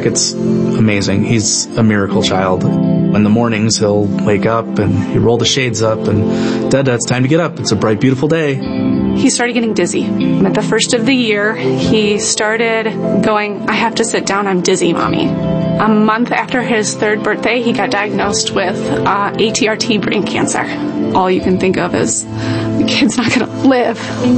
Beckett's amazing. He's a miracle child. In the mornings, he'll wake up and he'll roll the shades up and, Dada, it's time to get up. It's a bright, beautiful day. He started getting dizzy. At the first of the year, he started going, I have to sit down, I'm dizzy, Mommy. A month after his 3rd birthday, he got diagnosed with ATRT brain cancer. All you can think of is, the kid's not going to live.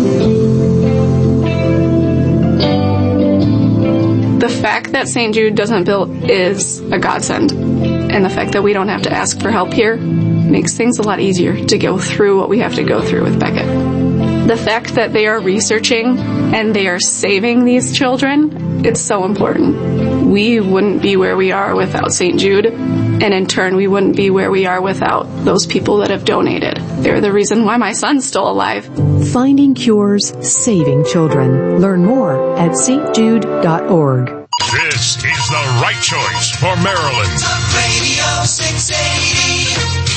The fact that St. Jude doesn't bill is a godsend. And the fact that we don't have to ask for help here makes things a lot easier to go through what we have to go through with Beckett. The fact that they are researching and they are saving these children, it's so important. We wouldn't be where we are without St. Jude, and in turn, we wouldn't be where we are without those people that have donated. They're the reason why my son's still alive. Finding cures, saving children. Learn more at stjude.org. This is the right choice for Maryland. Talk Radio 680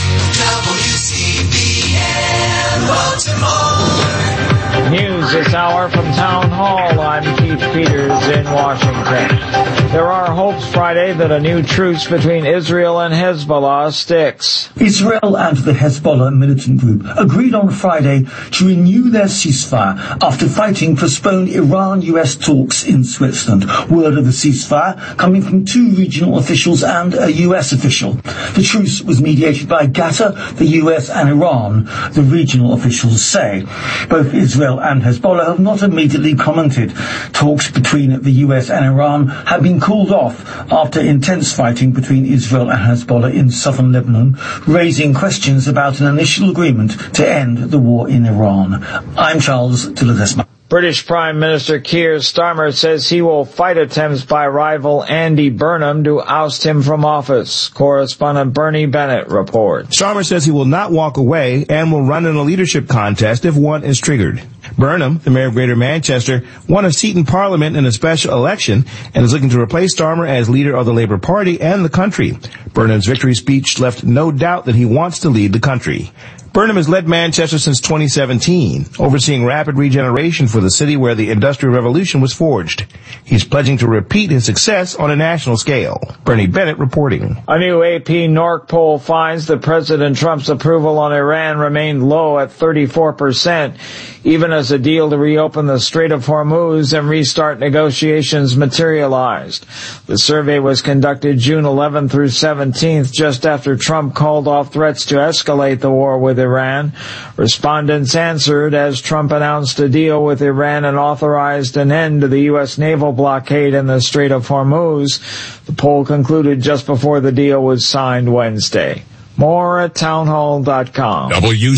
WCBM Baltimore. News this hour from Town Hall. I'm Keith Peters in Washington. There are hopes Friday that a new truce between Israel and Hezbollah sticks. Israel and the Hezbollah militant group agreed on Friday to renew their ceasefire after fighting postponed Iran-US talks in Switzerland. Word of the ceasefire coming from 2 regional officials and a US official. The truce was mediated by Qatar, the US and Iran, the regional officials say. Both Israel and Hezbollah have not immediately commented. Talks between the US and Iran have been called off after intense fighting between Israel and Hezbollah in southern Lebanon, raising questions about an initial agreement to end the war in Iran. I'm Charles de Ledesma. British Prime Minister Keir Starmer says he will fight attempts by rival Andy Burnham to oust him from office. Correspondent Bernie Bennett reports. Starmer says he will not walk away and will run in a leadership contest if one is triggered. Burnham, the mayor of Greater Manchester, won a seat in Parliament in a special election and is looking to replace Starmer as leader of the Labour Party and the country. Burnham's victory speech left no doubt that he wants to lead the country. Burnham has led Manchester since 2017, overseeing rapid regeneration for the city where the Industrial Revolution was forged. He's pledging to repeat his success on a national scale. Bernie Bennett reporting. A new AP NORC poll finds that President Trump's approval on Iran remained low at 34%, even as a deal to reopen the Strait of Hormuz and restart negotiations materialized. The survey was conducted June 11th through 17th, just after Trump called off threats to escalate the war with Iran. Respondents answered as Trump announced a deal with Iran and authorized an end to the U.S. naval blockade in the Strait of Hormuz. The poll concluded just before the deal was signed Wednesday. More at townhall.com.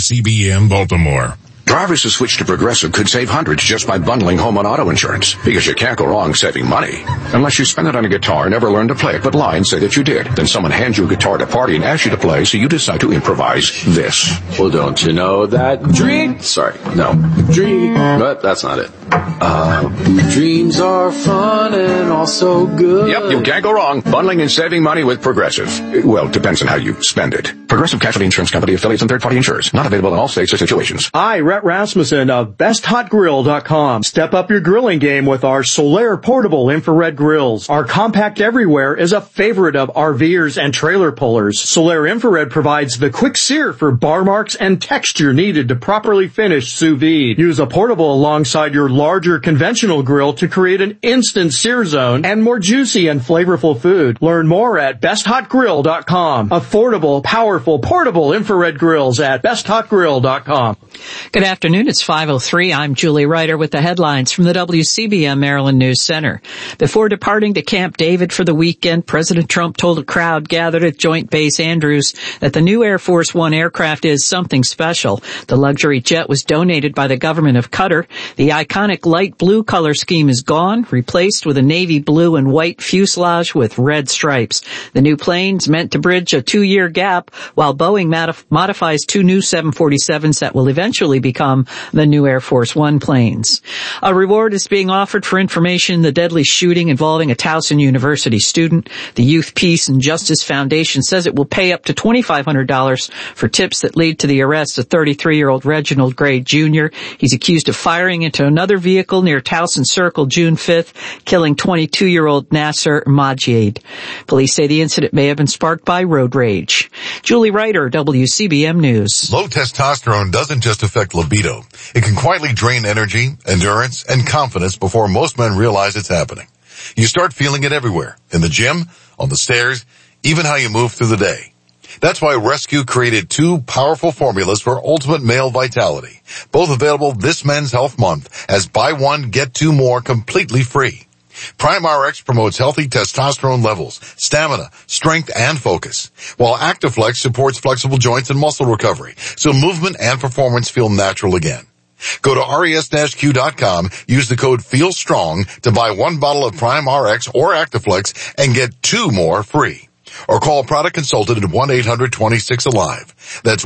WCBM Baltimore. Drivers who switch to Progressive could save hundreds just by bundling home and auto insurance, because you can't go wrong saving money. Unless you spend it on a guitar and never learn to play it, but lie and say that you did. Then someone hands you a guitar at a party and asks you to play, so you decide to improvise this. Well, don't you know that dream, but that's not it. Dreams are fun and also good. Yep, you can't go wrong bundling and saving money with Progressive. Well, depends on how you spend it. Progressive Casualty Insurance Company, affiliates, and third-party insurers. Not available in all states or situations. Hi, Rhett Rasmussen of BestHotGrill.com. Step up your grilling game with our Solaire portable infrared grills. Our compact everywhere is a favorite of RVers and trailer pullers. Solaire infrared provides the quick sear for bar marks and texture needed to properly finish sous vide. Use a portable alongside your larger conventional grill to create an instant sear zone and more juicy and flavorful food. Learn more at BestHotGrill.com. Affordable, powerful, portable infrared grills at BestHotGrill.com. Good afternoon. It's 5:03. I'm Julie Ryder with the headlines from the WCBM Maryland News Center. Before departing to Camp David for the weekend, President Trump told a crowd gathered at Joint Base Andrews that the new Air Force One aircraft is something special. The luxury jet was donated by the government of Qatar. The iconic light blue color scheme is gone, replaced with a navy blue and white fuselage with red stripes. The new plane's meant to bridge a 2-year gap while Boeing modifies 2 new 747s that will eventually become become the new Air Force One planes. A reward is being offered for information in the deadly shooting involving a Towson University student. The Youth Peace and Justice Foundation says it will pay up to $2,500 for tips that lead to the arrest of 33-year-old Reginald Gray Jr. He's accused of firing into another vehicle near Towson Circle June 5th, killing 22-year-old Nasser Majid. Police say the incident may have been sparked by road rage. Julie Ryder, WCBM News. Low testosterone doesn't just affect libido. It can quietly drain energy, endurance, and confidence before most men realize it's happening. You start feeling it everywhere, in the gym, on the stairs, even how you move through the day. That's why Rescue created 2 powerful formulas for ultimate male vitality, both available this Men's Health Month as buy one, get 2 more completely free. Prime RX promotes healthy testosterone levels, stamina, strength, and focus, while Actiflex supports flexible joints and muscle recovery, so movement and performance feel natural again. Go to res-q.com, use the code FEELSTRONG to buy 1 bottle of Prime RX or Actiflex and get 2 more free. Or call a product consultant at 1-800-26-ALIVE. That's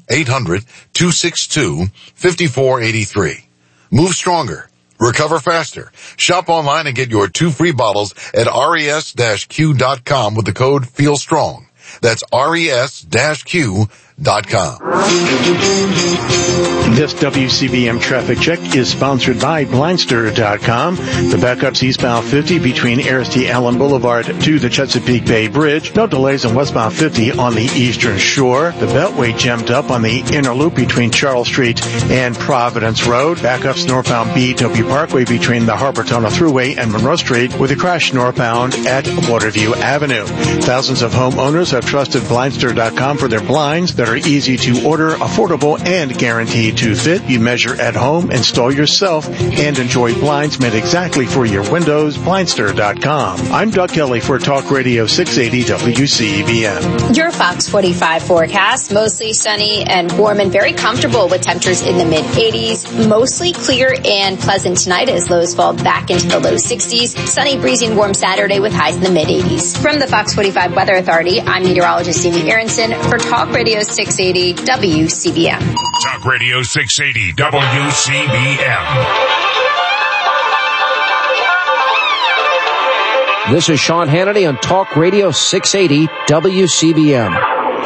1-800-262-5483. Move stronger. Recover faster. Shop online and get your 2 free bottles at res-q.com with the code FEELSTRONG. That's res-q.com. This WCBM traffic check is sponsored by Blindster.com. The backup's eastbound 50 between Ayers T. Allen Boulevard to the Chesapeake Bay Bridge. No delays on westbound 50 on the eastern shore. The Beltway jammed up on the inner loop between Charles Street and Providence Road. Backups northbound BW Parkway between the Harbortona Thruway and Monroe Street, with a crash northbound at Waterview Avenue. Thousands of homeowners have trusted Blindster.com for their blinds that are easy to order, affordable, and guaranteed to fit. You measure at home, install yourself, and enjoy blinds made exactly for your windows. Blindster.com. I'm Doug Kelly for Talk Radio 680 WCBM. Your Fox 45 forecast, mostly sunny and warm and very comfortable with temperatures in the mid-80s. Mostly clear and pleasant tonight as lows fall back into the low 60s. Sunny, breezy, and warm Saturday with highs in the mid-80s. From the Fox 45 Weather Authority, I'm meteorologist Amy Aronson for Talk Radio 680 WCBM. Talk Radio 680 WCBM. This is Sean Hannity on Talk Radio 680 WCBM.